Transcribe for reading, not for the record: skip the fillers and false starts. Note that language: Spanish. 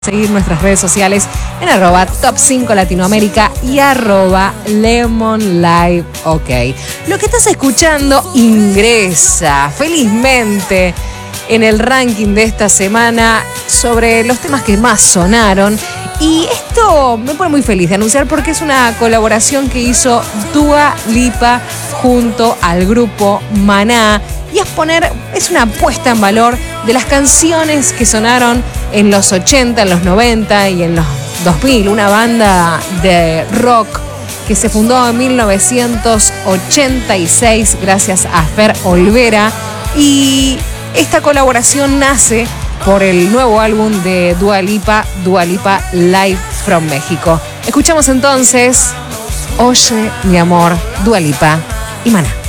Seguir nuestras redes sociales en @top5 Latinoamérica y @LemonLive OK. Lo que estás escuchando ingresa felizmente en el ranking de esta semana sobre los temas que más sonaron. Y esto me pone muy feliz de anunciar porque es una colaboración que hizo Dua Lipa junto al grupo Maná. Y es una puesta en valor de las canciones que sonaron en los 80, en los 90 y en los 2000. Una banda de rock que se fundó en 1986 gracias a Fer Olvera. Y esta colaboración nace por el nuevo álbum de Dua Lipa Live from México. Escuchamos entonces Oye, mi amor, Dua Lipa y Maná.